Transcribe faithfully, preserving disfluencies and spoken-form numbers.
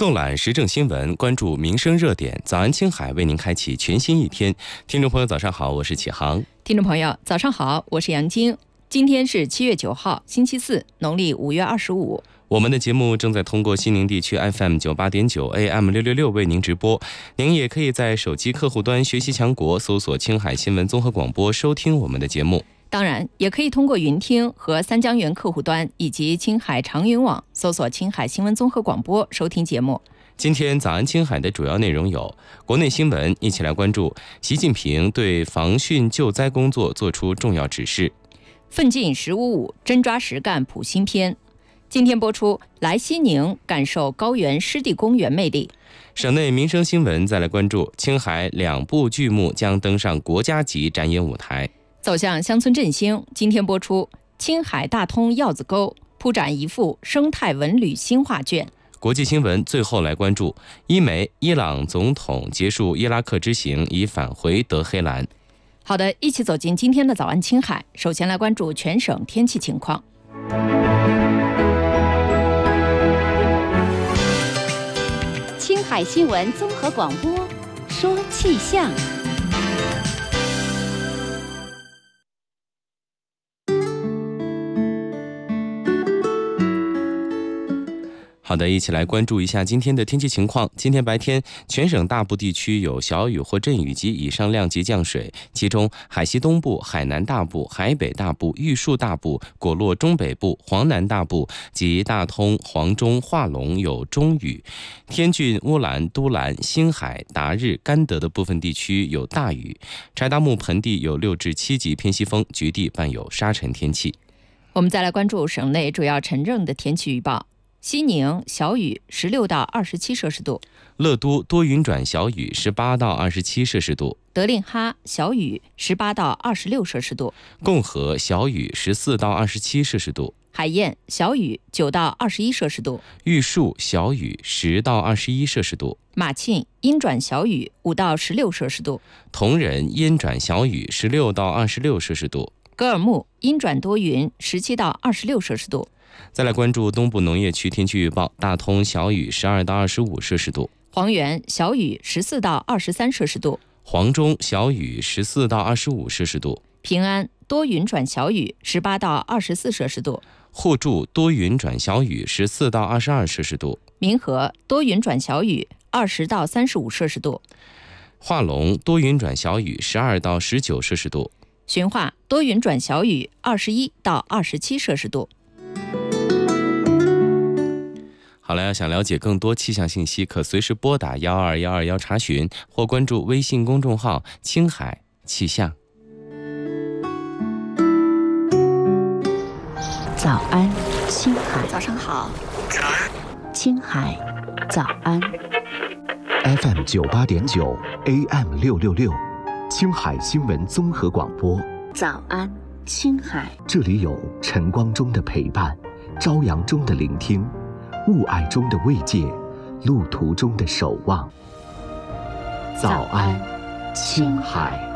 纵览时政新闻，关注民生热点。早安青海为您开启全新一天。听众朋友早上好，我是启航。 听众朋友早上好，我是杨晶。今天是七月九号，星期四，农历五月二十五。 我们的节目正在通过西宁地区 F M 九八点九 A M 六六六为您直播。您也可以在手机客户端学习强国搜索青海新闻综合广播收听我们的节目。 当然，也可以通过云听和三江源客户端以及青海长云网搜索青海新闻综合广播收听节目。 今天早安青海的主要内容有：国内新闻，一起来关注习近平对防汛救灾工作作出重要指示； 奋进十五五，真抓实干谱新篇。今天播出来西宁感受高原湿地公园魅力。 省内民生新闻，再来关注青海两部剧目将登上国家级展演舞台。 走向乡村振兴，今天播出青海大通药子沟铺展一幅生态文旅新画卷。 国际新闻最后来关注伊梅，伊朗总统结束伊拉克之行，已返回德黑兰。 好的，一起走进今天的早安青海。首先来关注全省天气情况。 青海新闻综合广播说气象。 好的，一起来关注一下今天的天气情况。今天白天，全省大部地区有小雨或阵雨及以上量级降水，其中海西东部、海南大部、海北大部、玉树大部、果洛中北部、黄南大部及大通、黄中、化隆有中雨。天峻、乌兰、都兰、星海、达日、甘德的部分地区有大雨。柴达木盆地有六至七级偏西风，局地伴有沙尘天气。 我们再来关注省内主要城镇的天气预报。西宁小雨十六到二十七摄氏度， 乐都多云转小雨十八到二十七摄氏度， 德令哈小雨十八到二十六摄氏度， 共和小雨十四到二十七摄氏度， 海晏小雨九到二十一摄氏度， 玉树小雨十到二十一摄氏度， 马庆阴转小雨五到十六摄氏度， 铜仁阴转小雨十六到二十六摄氏度， 格尔木阴转多云十七到二十六摄氏度。 再来关注东部农业区天气预报，大通小雨十二到二十五摄氏度， 黄原小雨十四到二十三摄氏度， 黄中小雨十四到二十五摄氏度， 平安多云转小雨十八到二十四摄氏度， 互助多云转小雨十四到二十二摄氏度， 民和多云转小雨二十到三十五摄氏度， 化隆多云转小雨十二到十九摄氏度， 循化多云转小雨二十一到二十七摄氏度。 好了，要想了解更多气象信息，可随时拨打幺二幺二幺查询，或关注微信公众号青海气象。 早安青海， 早上好。 青海早安。 F M 九八点九 A M 六六六，青海新闻综合广播。 早安青海， 这里有晨光中的陪伴，朝阳中的聆听，雾霭中的慰藉，路途中的守望。早安青海。